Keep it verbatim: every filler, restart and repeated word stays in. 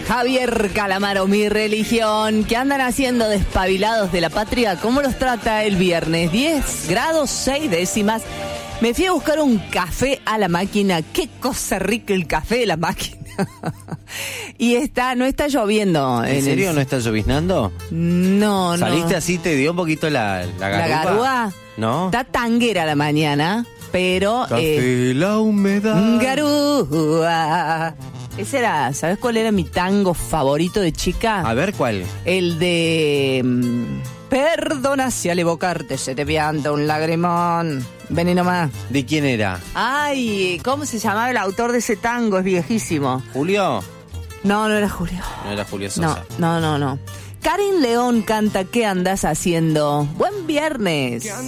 Javier Calamaro, Mi Religión. ¿Qué andan haciendo despabilados de la patria? ¿Cómo los trata el viernes? diez grados seis décimas. Me fui a buscar un café a la máquina. Qué cosa rica el café de la máquina. Y está, no está lloviendo. ¿En, ¿En serio el... no está lloviznando? No, no. ¿Saliste así, te dio un poquito la, la garúa? ¿La garúa? No. Está tanguera la mañana, pero... Café, eh, la humedad. Garúa. Ese era, ¿sabes cuál era mi tango favorito de chica? A ver, ¿cuál? El de... Perdona si al evocarte se te pianta un lagrimón. Vení nomás. ¿De quién era? Ay, ¿cómo se llamaba el autor de ese tango? Es viejísimo. ¿Julio? No, no era Julio. No era Julio Sosa. No, no, no, no. Karin León canta ¿Qué andás haciendo? Buen viernes.